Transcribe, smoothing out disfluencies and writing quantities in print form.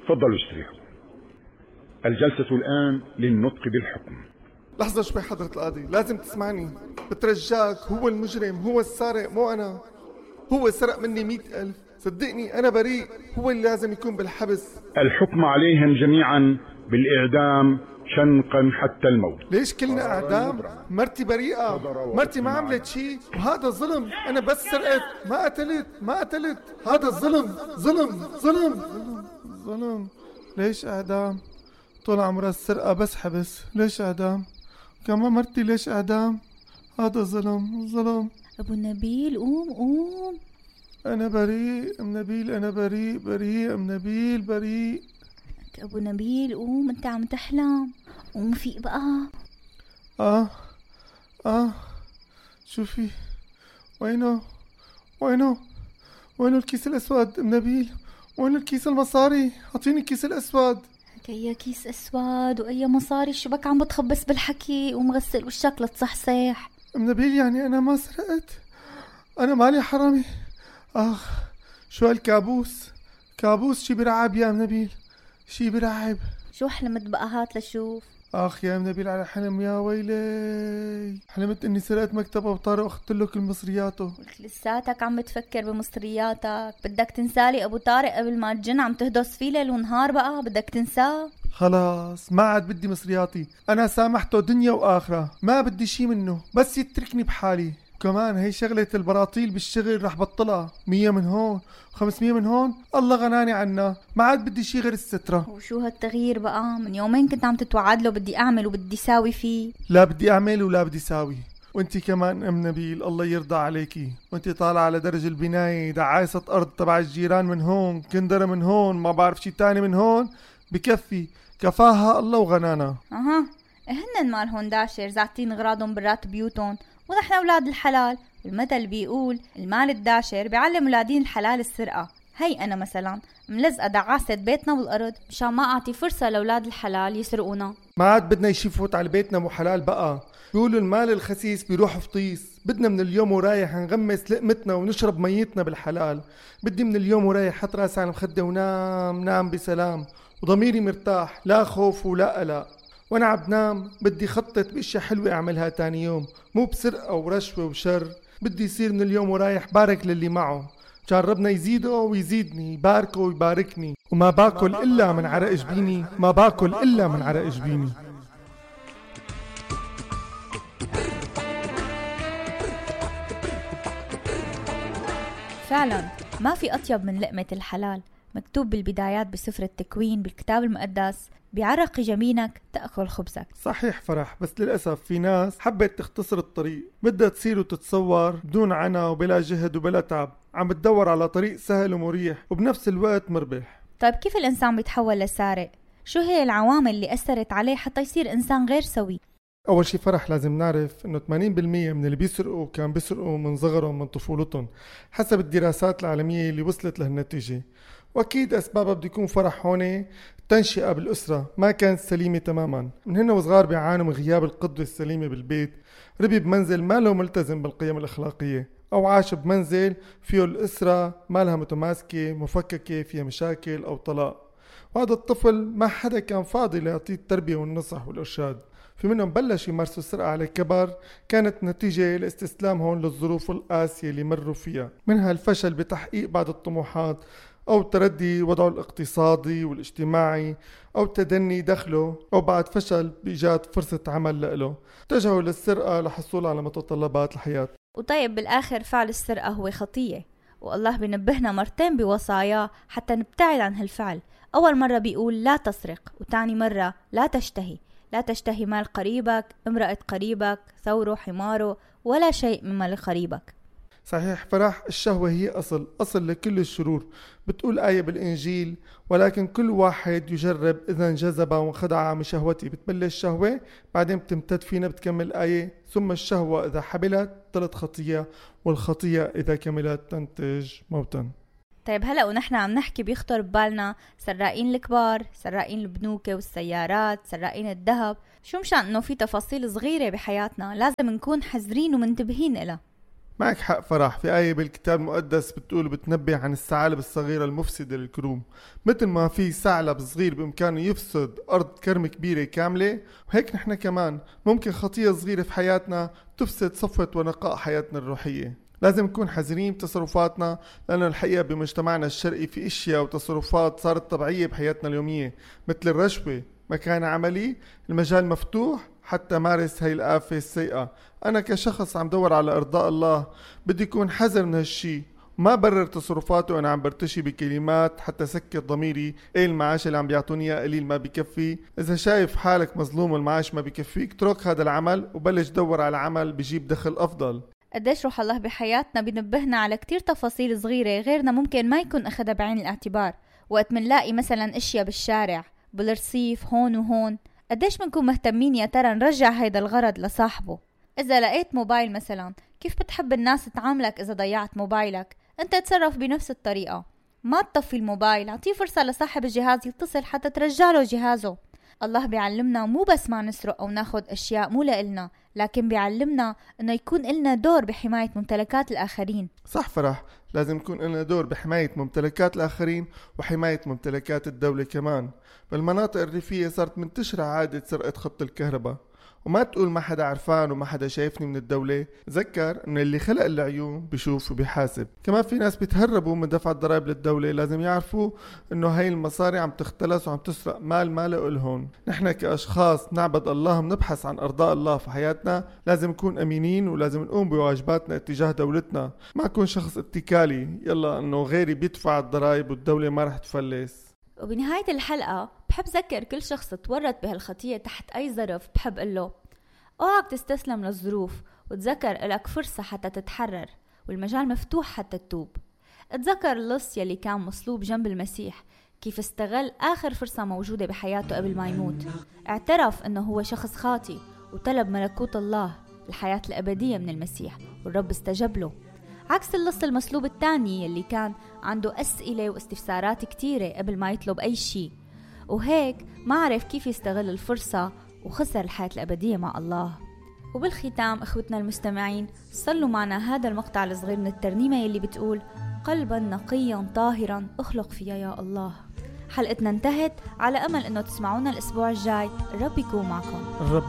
تفضلوا استريحوا. الجلسة الآن للنطق بالحكم. لحظة شوي حضرة القاضي، لازم تسمعني. بترجاك، هو المجرم، هو السارق مو أنا. هو سرق مني 100,000، صدقني أنا بريء، هو اللي لازم يكون بالحبس. الحكم عليهم جميعا بالإعدام شنقا حتى الموت. ليش كلنا إعدام؟ مرتي بريئة، مرتي ما عملت شيء، وهذا ظلم. أنا بس سرقت، ما قتلت. هذا ظلم ظلم ظلم ظلم. ليش إعدام؟ طول عمرها السرقة بس حبس، ليش إعدام؟ كمان مرتي ليش إعدام؟ هذا ظلم. أبو نبيل قوم. أنا بريء أم نبيل، أنا بريء أم نبيل بريء. أبو نبيل قوم، أنت عم تحلم، قوم فيق بقى. شوفي وينه الكيس الأسود أم نبيل؟ وين الكيس المصاري؟ أعطيني الكيس الأسود. أي كيس أسود وأي مصاري؟ شو بك عم بتخبص بالحكي؟ قوم غسل وشك لتصحصح. أم نبيل يعني أنا ما سرقت، أنا مالي حرامي. شو هالكابوس؟ كابوس شي برعب يا أم نبيل، شي برعب. شو حلمت بقى؟ هات لشوف. يا أم نبيل على حلم، يا ويلي. حلمت إني سرقت مكتب أبو طارق وأخذت له كل مصرياته. قلت لساتك عم بتفكر بمصرياتك. بدك تنسالي أبو طارق قبل ما تجن عم تهدس فيه ليل ونهار؟ بقى بدك تنساه؟ خلاص ما عاد بدي مصرياتي، أنا سامحته دنيا وآخرة، ما بدي شي منه، بس يتركني بحالي. كمان هي شغلة البراطيل بالشغل رح بطلها، 100 من هون و500 من هون، الله غناني عنا. ما عاد بدي شي غير السترة. وشو هالتغيير بقى؟ من يومين كنت عم تتوعد له بدي أعمل وبدي ساوي فيه. لا بدي أعمل ولا بدي ساوي. وانتي كمان أم نبيل الله يرضى عليكي، وانتي طالعة على درج البناية دعايسة أرض تبع الجيران من هون، كندرة من هون، ما بعرف شي تاني من هون، بكفي كفاها الله وغنانا. هن مالهن داشر زعتين غراضهم برات بيوتهم، ونحن أولاد الحلال. المثل بيقول المال الداشر بيعلم أولادين الحلال السرقة. هي أنا مثلا ملزقة دعاسة بيتنا بالأرض مشان ما أعطي فرصة لأولاد الحلال يسرقونا. ما عاد بدنا يشوفوت على بيتنا مو حلال بقى. بيقولوا المال الخسيس بيروح فطيس. بدنا من اليوم ورايح نغمس لقمتنا ونشرب ميتنا بالحلال. بدي من اليوم ورايح حط راسي على المخدة ونام بسلام وضميري مرتاح، لا خوف ولا قلق. وانا عم بنام بدي خطط باشياء حلوة اعملها تاني يوم، مو بسرقة ورشوة وشر. بدي يصير من اليوم ورايح بارك للي معه، كان ربنا يزيده ويزيدني، يباركه ويباركني. وما باكل الا من عرق جبيني، ما باكل الا من عرق جبيني. فعلا ما في أطيب من لقمة الحلال. مكتوب بالبدايات بسفر التكوين بالكتاب المقدس بعرق جمينك تأكل خبزك. صحيح فرح، بس للأسف في ناس حبت تختصر الطريق، بدها تصير وتتصور بدون عنا وبلا جهد وبلا تعب، عم بتدور على طريق سهل ومريح وبنفس الوقت مربح. طيب كيف الإنسان بيتحول لسارق؟ شو هي العوامل اللي أثرت عليه حتى يصير إنسان غير سوي؟ أول شي فرح لازم نعرف إنه 80% من اللي بيسرقوا كان بيسرقوا من صغرهم، من طفولتهم، حسب الدراسات العالمية اللي وصلت لهالنتيجة. وأكيد أسبابها بده يكون فرح هون التنشئة بالأسرة ما كانت سليمة تماما. من هنا وصغار بيعانوا من غياب القدوة السليمة بالبيت، ربي بمنزل ما له ملتزم بالقيم الأخلاقية، أو عاش بمنزل فيه الأسرة ما لها متماسكة، مفككة، فيها مشاكل أو طلاق، وهذا الطفل ما حدا كان فاضي ليعطيه التربية والنصح والإرشاد. في منهم بلش يمارسوا السرقة على الكبر، كانت نتيجة لاستسلامهم للظروف القاسية اللي مروا فيها، منها الفشل بتحقيق بعض الطموحات، أو تردي وضعه الاقتصادي والاجتماعي، أو تدني دخله، أو بعد فشل بإيجاد فرصة عمل له اتجهوا للسرقة لحصول على متطلبات الحياة. وطيب بالآخر فعل السرقة هو خطية، والله بنبهنا مرتين بوصاياه حتى نبتعد عن هالفعل. أول مرة بيقول لا تسرق، وتاني مرة لا تشتهي. لا تشتهي مال قريبك، امرأة قريبك، ثوره، حماره، ولا شيء من مال قريبك. صحيح فرح، الشهوة هي أصل لكل الشرور. بتقول آية بالإنجيل ولكن كل واحد يجرب إذا انجذب وانخدع من شهوته. بتبلش شهوة بعدين بتمتد فينا، بتكمل آية ثم الشهوة إذا حبلت طلت خطية، والخطية إذا كملت تنتج موتا. طيب هلأ ونحن عم نحكي بيخطر ببالنا سراقين الكبار، سراقين البنوك والسيارات، سراقين الذهب. شو مشان انه في تفاصيل صغيرة بحياتنا لازم نكون حذرين ومنتبهين إلها. معك حق فرح، في آية بالكتاب المقدس بتقول بتنبه عن الثعالب الصغيرة المفسدة للكروم. مثل ما في ثعلب صغير بإمكانه يفسد أرض كرم كبيرة كاملة، وهيك نحن كمان ممكن خطية صغيرة في حياتنا تفسد صفوة ونقاء حياتنا الروحية. لازم نكون حذرين بتصرفاتنا، لأنه الحقيقة بمجتمعنا الشرقي في اشياء وتصرفات صارت طبيعية بحياتنا اليومية، مثل الرشوة. مكان عملي المجال مفتوح حتى مارس هاي الآفة السيئة. أنا كشخص عم دور على إرضاء الله بدي يكون حذر من هالشي، ما برر تصرفاته وأنا عم برتشي بكلمات حتى سكت ضميري. إيه المعاش اللي عم بيعطوني إياه قليل ما بيكفي؟ إذا شايف حالك مظلوم والمعاش ما بيكفيك، اترك هذا العمل وبلش دور على عمل بيجيب دخل أفضل. قديش روح الله بحياتنا بينبهنا على كتير تفاصيل صغيرة غيرنا ممكن ما يكون أخدها بعين الاعتبار. وقت منلاقي مثلا اشياء بالشارع بالرصيف هون وهون، قديش منكون مهتمين يا ترى نرجع هيدا الغرض لصاحبه. إذا لقيت موبايل مثلا، كيف بتحب الناس تعاملك إذا ضيعت موبايلك؟ أنت تصرف بنفس الطريقة، ما تطفي الموبايل، اعطيه فرصة لصاحب الجهاز يتصل حتى ترجع له جهازه. الله بيعلمنا مو بس ما نسرق أو ناخد أشياء مو لإلنا، لكن بيعلمنا إنه يكون إلنا دور بحماية ممتلكات الآخرين. صح فرح، لازم يكون لنا دور بحماية ممتلكات الآخرين وحماية ممتلكات الدولة كمان. بالمناطق الريفية صارت منتشرة عادة سرقة خط الكهرباء، وما تقول ما حدا عرفان وما حدا شايفني من الدولة. تذكر ان اللي خلق العيون بيشوف وبيحاسب. كمان في ناس بيتهربوا من دفع الضرائب للدولة، لازم يعرفوا انه هاي المصاري عم تختلس وعم تسرق مال ما له إلهن. نحن كأشخاص نعبد الله بنبحث عن ارضاء الله في حياتنا، لازم نكون امينين ولازم نقوم بواجباتنا اتجاه دولتنا، ما اكون شخص اتكالي يلا انه غيري بيدفع الضرائب والدولة ما رح تفلس. وبنهاية الحلقة بحب ذكر كل شخص تورط بهالخطية تحت أي ظرف، بحب قله اوعك تستسلم للظروف، وتذكر لك فرصة حتى تتحرر والمجال مفتوح حتى تتوب. اتذكر اللص يلي كان مصلوب جنب المسيح، كيف استغل آخر فرصة موجودة بحياته قبل ما يموت. اعترف انه هو شخص خاطي وطلب ملكوت الله الحياة الأبدية من المسيح، والرب استجاب له. عكس اللص المصلوب الثاني يلي كان عنده أسئلة واستفسارات كتيرة قبل ما يطلب أي شيء، وهيك ما عرف كيف يستغل الفرصة وخسر الحياة الأبدية مع الله. وبالختام أخوتنا المستمعين، صلوا معنا هذا المقطع الصغير من الترنيمة يلي بتقول قلبا نقيا طاهرا اخلق فيا يا الله. حلقتنا انتهت، على أمل أنه تسمعونا الأسبوع الجاي. الرب يكون معكم.